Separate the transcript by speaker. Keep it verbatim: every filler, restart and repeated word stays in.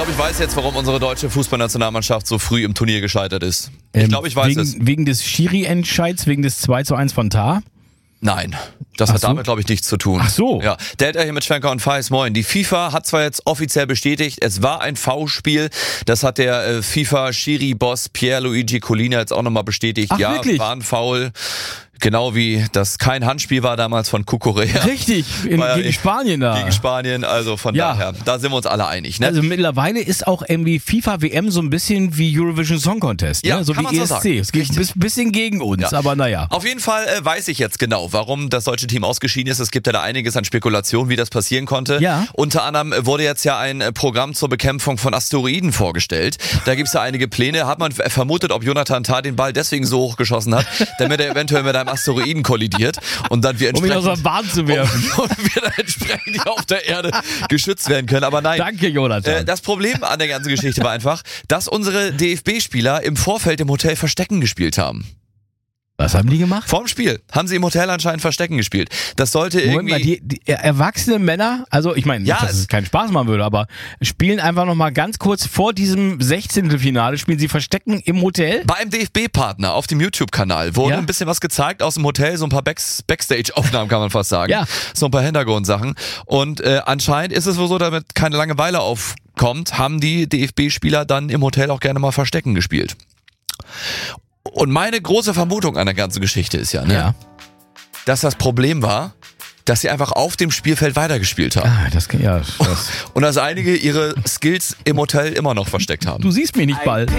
Speaker 1: glaube, ich weiß jetzt, warum unsere deutsche Fußballnationalmannschaft so früh im Turnier gescheitert ist. Ich
Speaker 2: Ähm,
Speaker 1: glaube, ich weiß
Speaker 2: wegen,
Speaker 1: es.
Speaker 2: Wegen des Schiri-Entscheids, wegen des zwei zu eins von Tar?
Speaker 1: Nein, das
Speaker 2: Ach
Speaker 1: hat
Speaker 2: so.
Speaker 1: damit, glaube ich, nichts zu tun.
Speaker 2: Ach so.
Speaker 1: Ja, der hier mit Schwenker und Feis, moin. Die FIFA hat zwar jetzt offiziell bestätigt, es war ein Foulspiel. Das hat der äh, FIFA-Schiri-Boss Pierluigi Collina jetzt auch nochmal bestätigt.
Speaker 2: Ach,
Speaker 1: ja,
Speaker 2: wirklich?
Speaker 1: war ein Foul. Genau wie das kein Handspiel war damals von Cucurella.
Speaker 2: Richtig, in,
Speaker 1: War ja
Speaker 2: gegen
Speaker 1: nicht-
Speaker 2: Spanien da.
Speaker 1: Gegen Spanien, also von
Speaker 2: Ja.
Speaker 1: daher, da sind wir uns alle einig. Ne?
Speaker 2: Also mittlerweile ist auch irgendwie FIFA-W M so ein bisschen wie Eurovision Song Contest, ne?
Speaker 1: Ja,
Speaker 2: So
Speaker 1: kann
Speaker 2: wie
Speaker 1: man so
Speaker 2: E S C.
Speaker 1: sagen.
Speaker 2: Es geht ein bis- bisschen gegen uns,
Speaker 1: Ja.
Speaker 2: aber naja.
Speaker 1: Auf jeden Fall äh, weiß ich jetzt genau, warum das deutsche Team ausgeschieden ist. Es gibt ja da einiges an Spekulationen, wie das passieren konnte.
Speaker 2: Ja.
Speaker 1: Unter anderem äh, wurde jetzt ja ein äh, Programm zur Bekämpfung von Asteroiden vorgestellt. Da gibt's ja einige Pläne. Hat man f- vermutet, ob Jonathan Tah den Ball deswegen so hochgeschossen hat, damit er eventuell mit einem Asteroiden kollidiert und dann wir
Speaker 2: Um ihn aus
Speaker 1: entsprechend,
Speaker 2: der Bahn zu werfen.
Speaker 1: und, und wir dann entsprechend hier auf der Erde geschützt werden können. Aber nein.
Speaker 2: Danke, Jonathan.
Speaker 1: Äh, das Problem an der ganzen Geschichte war einfach, dass unsere D F B-Spieler im Vorfeld im Hotel Verstecken gespielt haben.
Speaker 2: Was haben die gemacht?
Speaker 1: Vorm Spiel haben sie im Hotel anscheinend Verstecken gespielt. Das sollte
Speaker 2: Moment
Speaker 1: irgendwie...
Speaker 2: mal, die, die erwachsene Männer, also ich meine,
Speaker 1: Ja,
Speaker 2: nicht, dass
Speaker 1: es-
Speaker 2: es keinen Spaß machen würde, aber spielen einfach nochmal ganz kurz vor diesem Sechzehntelfinale, spielen sie Verstecken im Hotel?
Speaker 1: Bei einem D F B-Partner auf dem YouTube-Kanal wurde
Speaker 2: Ja?
Speaker 1: ein bisschen was gezeigt aus dem Hotel, so ein paar Backs- Backstage-Aufnahmen kann man fast sagen.
Speaker 2: Ja.
Speaker 1: So ein paar Hintergrundsachen. Und äh, anscheinend ist es wohl so, damit keine Langeweile aufkommt, haben die D F B-Spieler dann im Hotel auch gerne mal Verstecken gespielt. Und meine große Vermutung an der ganzen Geschichte ist ja, ne,
Speaker 2: Ja.
Speaker 1: dass das Problem war, dass sie einfach auf dem Spielfeld weitergespielt haben.
Speaker 2: Ah, das kann ja. Das,
Speaker 1: Und dass einige ihre Skills im Hotel immer noch versteckt haben.
Speaker 2: du siehst mich nicht bald.